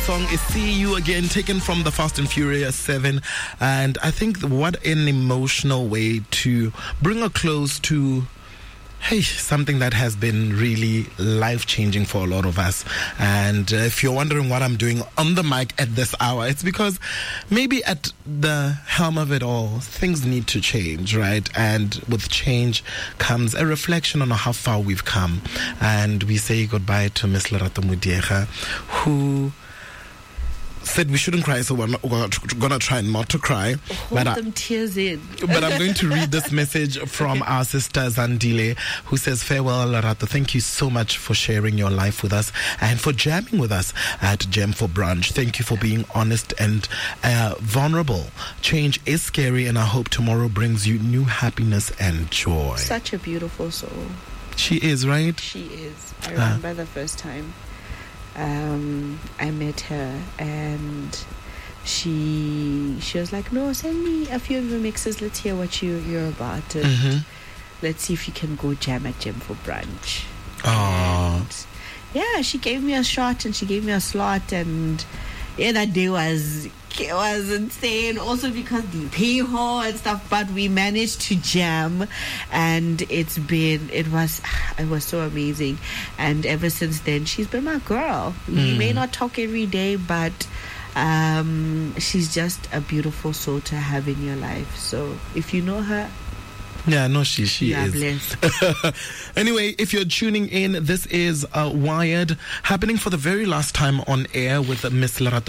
song is See You Again, taken from the Fast and Furious 7. And I think what an emotional way to bring a close to something that has been really life-changing for a lot of us. And if you're wondering what I'm doing on the mic at this hour, it's because maybe at the helm of it all, things need to change, right? And with change comes a reflection on how far we've come. And we say goodbye to Miss Lerato Mudiega, who said we shouldn't cry, so we're gonna try not to cry. Hold them tears in. But I'm going to read this message from our sister Zandile, who says, "Farewell, Lerato. Thank you so much for sharing your life with us and for jamming with us at Gem for Brunch. Thank you for being honest and vulnerable. Change is scary, and I hope tomorrow brings you new happiness and joy." Such a beautiful soul. She is, right? She is. I remember the first time I met her, and she was like, "No, send me a few of your mixes. Let's hear what you're about, and let's see if you can go jam at Gem for Brunch." And yeah, she gave me a shot and she gave me a slot, and yeah, that day was insane. Also because the payhole and stuff, but we managed to jam, and it was so amazing. And ever since then, she's been my girl. We may not talk every day, but she's just a beautiful soul to have in your life. So if you know her, yeah, no, she is. Blessed. Anyway, if you're tuning in, this is Wired, happening for the very last time on air with Miss Lerato